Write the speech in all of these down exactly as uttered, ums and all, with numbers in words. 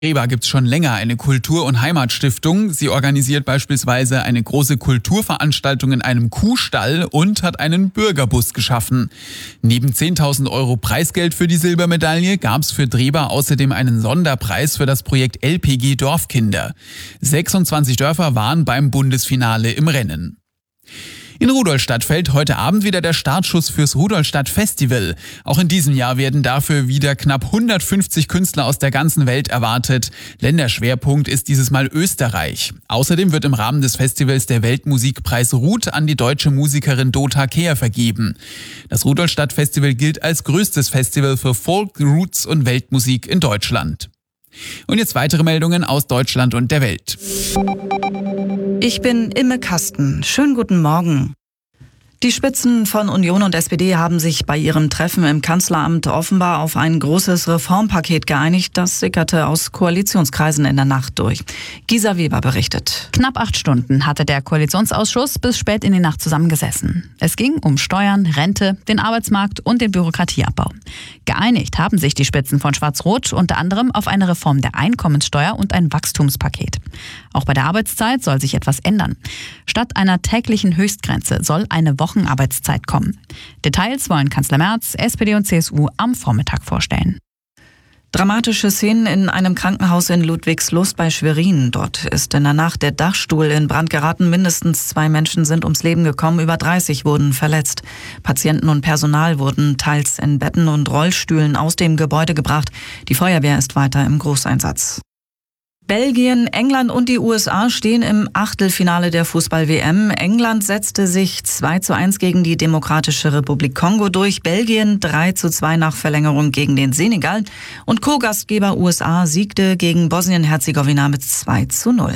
Drehbar gibt es schon länger eine Kultur- und Heimatstiftung. Sie organisiert beispielsweise eine große Kulturveranstaltung in einem Kuhstall und hat einen Bürgerbus geschaffen. Neben zehntausend Euro Preisgeld für die Silbermedaille gab es für Drehbar außerdem einen Sonderpreis für das Projekt L P G Dorfkinder. sechsundzwanzig Dörfer waren beim Bundesfinale im Rennen. In Rudolstadt fällt heute Abend wieder der Startschuss fürs Rudolstadt Festival. Auch in diesem Jahr werden dafür wieder knapp hundertfünfzig Künstler aus der ganzen Welt erwartet. Länderschwerpunkt ist dieses Mal Österreich. Außerdem wird im Rahmen des Festivals der Weltmusikpreis Ruth an die deutsche Musikerin Dota Kehr vergeben. Das Rudolstadt Festival gilt als größtes Festival für Folk, Roots und Weltmusik in Deutschland. Und jetzt weitere Meldungen aus Deutschland und der Welt. Ich bin Imme Kasten. Schönen guten Morgen. Die Spitzen von Union und S P D haben sich bei ihrem Treffen im Kanzleramt offenbar auf ein großes Reformpaket geeinigt. Das sickerte aus Koalitionskreisen in der Nacht durch. Gisa Weber berichtet. Knapp acht Stunden hatte der Koalitionsausschuss bis spät in die Nacht zusammengesessen. Es ging um Steuern, Rente, den Arbeitsmarkt und den Bürokratieabbau. Geeinigt haben sich die Spitzen von Schwarz-Rot unter anderem auf eine Reform der Einkommenssteuer und ein Wachstumspaket. Auch bei der Arbeitszeit soll sich etwas ändern. Statt einer täglichen Höchstgrenze soll eine Wochenarbeitszeit kommen. Details wollen Kanzler Merz, S P D und C S U am Vormittag vorstellen. Dramatische Szenen in einem Krankenhaus in Ludwigslust bei Schwerin. Dort ist in der Nacht der Dachstuhl in Brand geraten. Mindestens zwei Menschen sind ums Leben gekommen, über dreißig wurden verletzt. Patienten und Personal wurden teils in Betten und Rollstühlen aus dem Gebäude gebracht. Die Feuerwehr ist weiter im Großeinsatz. Belgien, England und die U S A stehen im Achtelfinale der Fußball-W M. England setzte sich zwei zu eins gegen die Demokratische Republik Kongo durch. Belgien drei zu zwei nach Verlängerung gegen den Senegal. Und Co-Gastgeber U S A siegte gegen Bosnien-Herzegowina mit zwei zu null.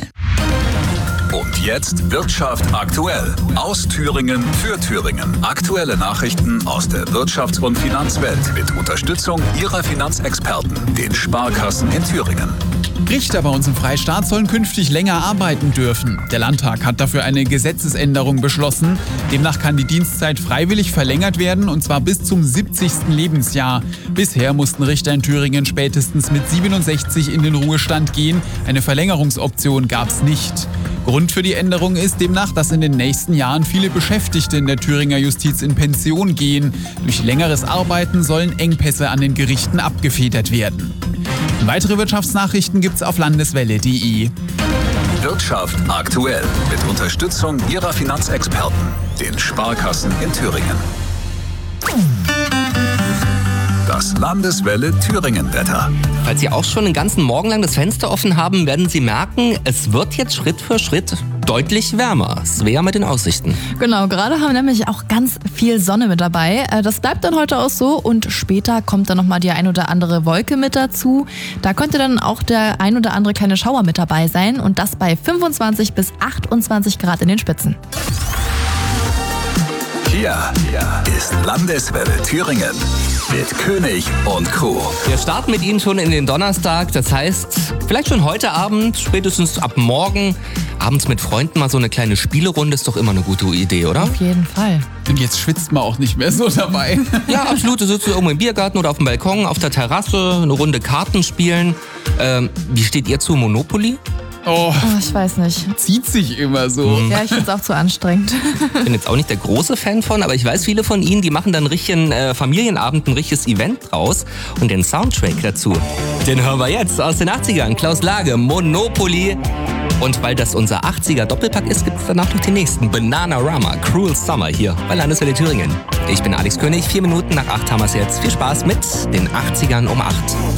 Und jetzt Wirtschaft aktuell. Aus Thüringen für Thüringen. Aktuelle Nachrichten aus der Wirtschafts- und Finanzwelt mit Unterstützung Ihrer Finanzexperten, den Sparkassen in Thüringen. Richter bei uns im Freistaat sollen künftig länger arbeiten dürfen. Der Landtag hat dafür eine Gesetzesänderung beschlossen. Demnach kann die Dienstzeit freiwillig verlängert werden, und zwar bis zum siebzigsten Lebensjahr. Bisher mussten Richter in Thüringen spätestens mit siebenundsechzig in den Ruhestand gehen. Eine Verlängerungsoption gab es nicht. Grund für die Änderung ist demnach, dass in den nächsten Jahren viele Beschäftigte in der Thüringer Justiz in Pension gehen. Durch längeres Arbeiten sollen Engpässe an den Gerichten abgefedert werden. Weitere Wirtschaftsnachrichten gibt's auf landeswelle punkt de. Wirtschaft aktuell mit Unterstützung Ihrer Finanzexperten, den Sparkassen in Thüringen. Das Landeswelle Thüringen-Wetter. Falls Sie auch schon den ganzen Morgen lang das Fenster offen haben, werden Sie merken, es wird jetzt Schritt für Schritt deutlich wärmer. Svea mit den Aussichten. Genau, gerade haben wir nämlich auch ganz viel Sonne mit dabei. Das bleibt dann heute auch so, und später kommt dann nochmal die ein oder andere Wolke mit dazu. Da könnte dann auch der ein oder andere kleine Schauer mit dabei sein, und das bei fünfundzwanzig bis achtundzwanzig Grad in den Spitzen. Hier ist Landeswelle Thüringen mit König und Crew. Wir starten mit Ihnen schon in den Donnerstag. Das heißt, vielleicht schon heute Abend, spätestens ab morgen, abends mit Freunden mal so eine kleine Spielerunde ist doch immer eine gute Idee, oder? Auf jeden Fall. Und jetzt schwitzt man auch nicht mehr so dabei. Ja, absolut. Du sitzt irgendwo im Biergarten oder auf dem Balkon, auf der Terrasse, eine Runde Karten spielen. Ähm, wie steht ihr zu Monopoly? Oh, Oh, ich weiß nicht. zieht sich immer so. Ja, ich finde es auch zu anstrengend. Ich bin jetzt auch nicht der große Fan von, aber ich weiß, viele von Ihnen, die machen dann einen richtigen äh, Familienabend, ein richtiges Event draus. Und den Soundtrack dazu, den hören wir jetzt aus den achtzigern. Klaus Lage, Monopoly. Und weil das unser achtziger Doppelpack ist, gibt es danach noch den nächsten. Bananarama, Cruel Summer hier bei Landeswelle Thüringen. Ich bin Alex König, vier Minuten nach acht haben wir es jetzt. Viel Spaß mit den achtzigern um acht.